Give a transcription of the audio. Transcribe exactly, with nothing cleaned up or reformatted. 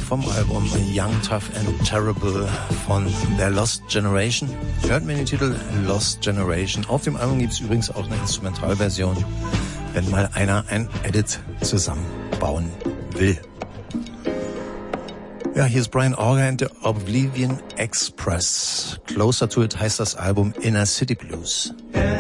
vom Album Young, Tough and Terrible von der Lost Generation. Hört mir den Titel Lost Generation. Auf dem Album gibt es übrigens auch eine Instrumentalversion, wenn mal einer ein Edit zusammenbauen will. Ja, hier ist Brian Auger and the Oblivion Express. Closer to It heißt das Album Inner City Blues.